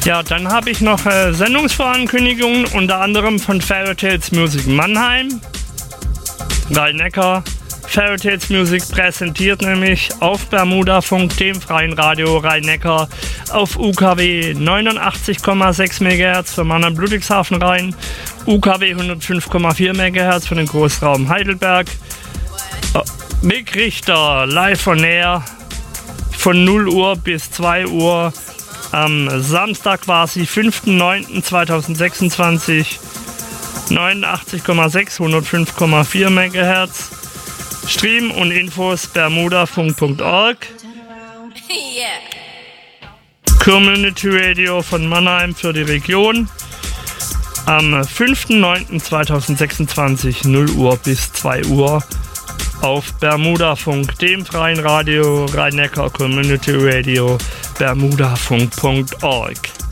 Ja, dann habe ich noch Sendungsvorankündigungen, unter anderem von Fairy Tales Music Mannheim, Rhein-Neckar. Fairy Tales Music präsentiert nämlich auf Bermudafunk, dem freien Radio Rhein-Neckar, auf UKW 89,6 MHz für Mannheim Ludwigshafen Rhein, UKW 105,4 MHz für den Großraum Heidelberg. Mick Richter live on air von 0 Uhr bis 2 Uhr am Samstag quasi 5.9.2026, 89,6, 105,4 MHz. Stream und Infos bermudafunk.org. Community Radio von Mannheim für die Region. Am 5.9.2026, 0 Uhr bis 2 Uhr auf Bermudafunk, dem freien Radio Rhein-Neckar Community Radio bermudafunk.org.